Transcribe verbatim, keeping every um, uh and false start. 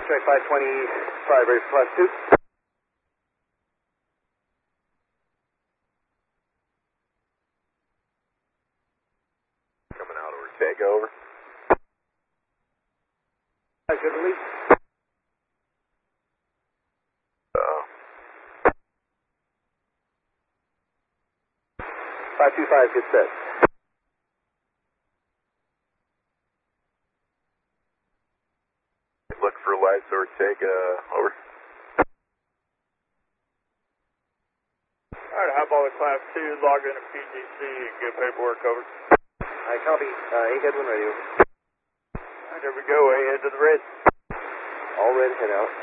Track five twenty-five, ready for class two. Coming out over take over. Good release. Uh, five two five, good set. look for lights over take uh, over. Alright, hop all the class two, log into P T C and get paperwork over. I copy. Uh, eight head one radio. Alright, there we go, A head to the red. All red, head out.